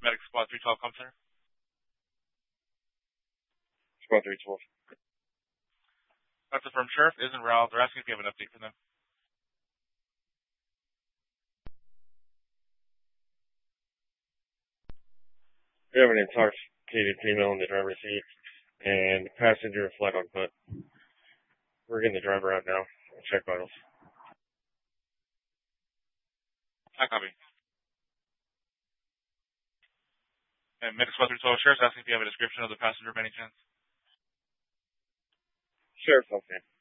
Medic Squad 312 come center. Squad 312. That's affirmed. Sheriff is en route. They're asking if you have an update for them. We have an intoxicated female in the driver's seat and passenger flat on foot. We're getting the driver out now. Check vitals. I copy. And Medic Squad 312, Sheriff's asking if you have a description of the passenger by any chance. Sheriff's okay.